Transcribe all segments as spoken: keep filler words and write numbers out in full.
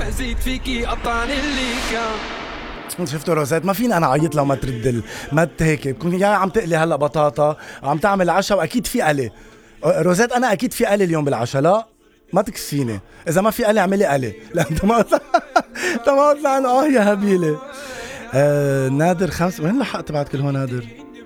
زيد فيكي قطعني اللي كان. شفتوا روزات ما فيني انا عيط لو ما ترد ال... ما ت- هيك بكون يا عم تقلي هلا بطاطا عم تعمل عشاء واكيد في قلي. روزات انا اكيد في قلي اليوم بالعشاء. لا ما تكسفيني اذا ما في قلي اعملي قلي. لا انت ما انت ما طلع اه يا هبيله. آه نادر خمس وين لحقت بعد كل هون نادر؟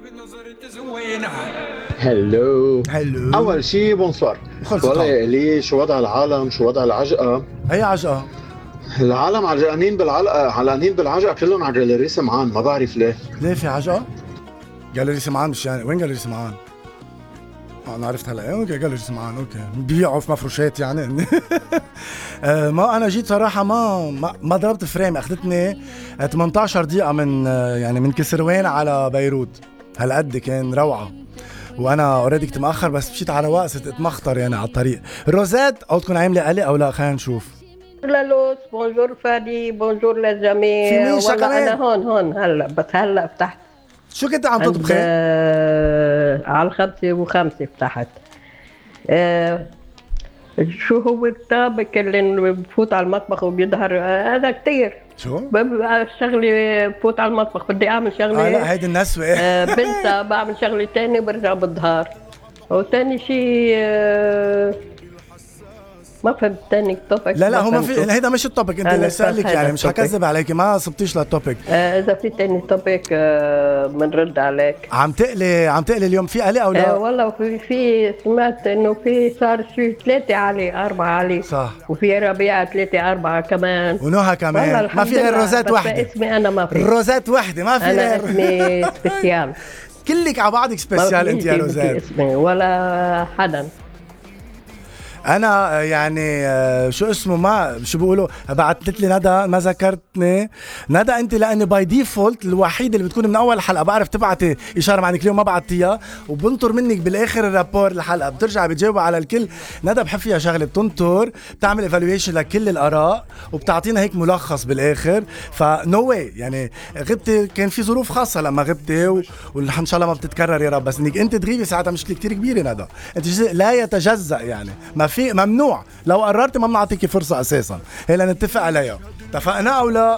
هلو هلو اول شي بونسوار. والله لي شو وضع العالم شو وضع العجقه؟ اي عجقه؟ العالم عجقانين بالعلقه علقانين بالعجقه كلهم على جاليري سمعان ما بعرف ليه. ليه في عجقه؟ جاليري سمعان مش يعني وين جاليري سمعان؟ انا عرفت هلا اوكي جاليري سمعان اوكي بيبيعوا في مفروشات يعني. آه ما انا جيت صراحه ما ما, ما ضربت فريم اخذتني ثمانية عشر دقيقه من آه يعني من كسروان على بيروت. هالقد كان روعه وانا اوريدي كنت مأخر بس مشيت على رواق صرت اتمخطر يعني على الطريق. روزات او تكون عامله قلق او لا خلينا نشوف. لالوس بونجور فادي بونجور للجميع. في مين والله كمان؟ انا هون هون هلا بس هلا فتحت. شو كنت عم عند- تطبخي؟ آه على الخمسة وخمسة فتحت. آه شو هو الطابق اللي بفوت على المطبخ وبيظهر آه هذا كتير. شو؟ ببقى شغلي بفوت على المطبخ بدي اعمل شغلة آه لا هيدي النسوة. آه بنسى بعمل شغلة تاني وبرجع بظهر. وتاني شي آه ما فهمت تاني توبك. لا لا هو ما في هيدا مش التوبيك انت اللي سألك يعني مش حكذب عليك ما صبتيش للتوبيك. آه إذا في تاني توبيك آه بنرد عليك. عم تقلي عم تقلي اليوم في قلي او لا؟ آه والله في في سمعت إنه في صار شيء ثلاثة علي أربعة علي. صح. وفي ربيعة ثلاثة أربعة كمان. ونوها كمان ما في غير روزات واحدة. اسمي أنا ما في. روزات واحدة ما في أنا غير. اسمي سبيسيال. كلك على بعضك سبيسيال انت يا روزات. اسمي ولا حدا. انا يعني آه، شو اسمه ما شو بيقولوا بعثت لي ندى ما ذكرتني ندى انت لاني باي ديفولت الوحيده اللي بتكون من اول حلقه بعرف تبعتي اشاره معنك اليوم ما بعتيها وبنطر منك بالاخر الرابور الحلقه بترجع بتجاوب على الكل. ندى بحب فيها شغله بتنطر بتعمل ايفالويشن لكل الاراء وبتعطينا هيك ملخص بالاخر. فنو واي يعني غبتي كان في ظروف خاصه لما غبتي و... وان شاء الله ما بتتكرر يا رب بس انك انت تغيبي ساعتها مشكله كتير كبيره ندى. انت جزء لا يتجزأ يعني ما في ممنوع لو قررت ما بنعطيكي فرصة أساسا. هي لنتفق عليها اتفقنا أو لا؟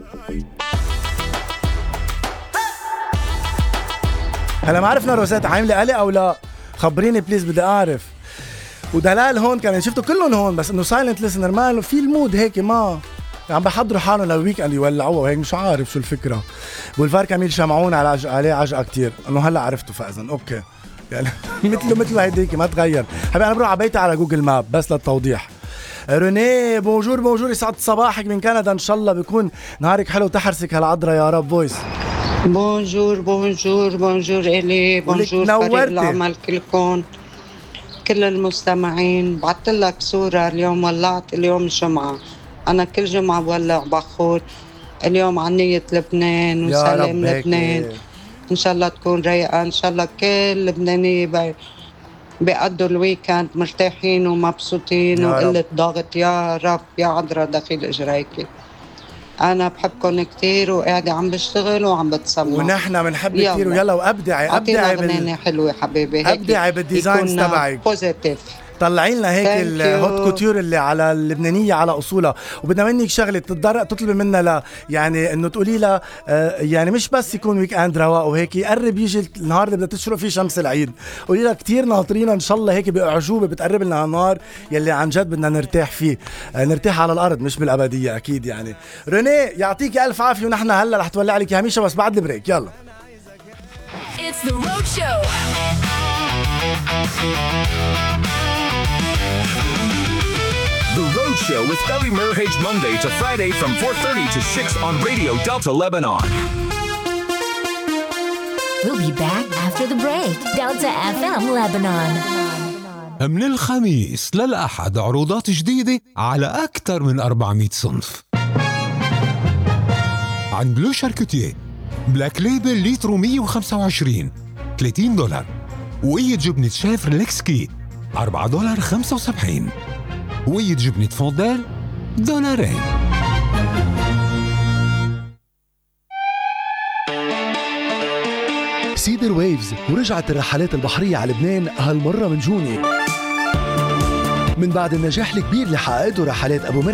هلا ما عرفنا روزات عاملة قلق أو لا؟ خبريني بليز بدي أعرف. ودلال هون كمان شفتوا كلهم هون بس إنه سايلنت ليسنر ما في المود هيك ما عم بحضروا حالهم للويك اند يولعوها وهيك مش عارف شو الفكرة. بولفار كميل شمعون على عج... عليه عجقة كتير إنه هلا عرفتوا فإذن أوكي يعني مثله مثله هيديك ما تغير. حبيبي انا بروح على بيتي على جوجل ماب بس للتوضيح. روني بونجور بونجور يسعد صباحك من كندا ان شاء الله بيكون نهارك حلو تحرسك هالعذرة يا رب فويس. بونجور بونجور بونجور إلي بونجور فريق العمل كلكم كل المستمعين. بعت لك صورة اليوم ولعت اليوم جمعة أنا كل جمعة بولع بخور. اليوم عنية لبنان وسلام لبنان إن شاء الله تكون رايقة. إن شاء الله كل لبنانية بيقضوا الويكند مرتاحين ومبسوطين وقلة ضغط يا رب يا عذرة دخيل إجريكي. أنا بحبكم كتير وقاعدة عم بشتغل وعم بتسمع ونحن بنحب كتير ويلا وأبدعي أبدعي بال... حلوة حبيبي أبدعي بالديزاينز تبعك بوزيتيف. طلعي لنا هيك الهوت كوتور اللي على اللبنانيه على اصولها. وبدنا منك شغله تتضرق تطلبي منا لا يعني انه تقولي لها آه يعني مش بس يكون ويك اند رواق وهيك يقرب يجي النهار اللي بدها تشرق فيه شمس العيد. قولي لها كثير ناطرين ان شاء الله هيك باعجوبه بتقرب لنا هالنهار يلي عن جد بدنا نرتاح فيه. آه نرتاح على الارض مش بالابديه اكيد يعني. روني يعطيك الف عافيه ونحن هلا رح تولع لك هميشه بس بعد البريك يلا. It's the Road Show. The Road Show with Belly Merhage Monday to Friday from four thirty to six on Radio Delta Lebanon. We'll be back after the break. Delta إف إم Lebanon. من الخميس للأحد عروضات جديدة على أكثر من أربعمية صنف. عند بلو شاركوتيه بلاك ليبل لتر مية وخمسة وعشرين ثلاثين دولار. وقية جبنة شيف ريلكسكي أربعة دولار خمسة وسبعين. وقية جبنة فوندال دولارين. سيدر ويفز ورجعت الرحلات البحرية على لبنان هالمرة من جوني من بعد النجاح الكبير اللي حققته رحلات أبو مرة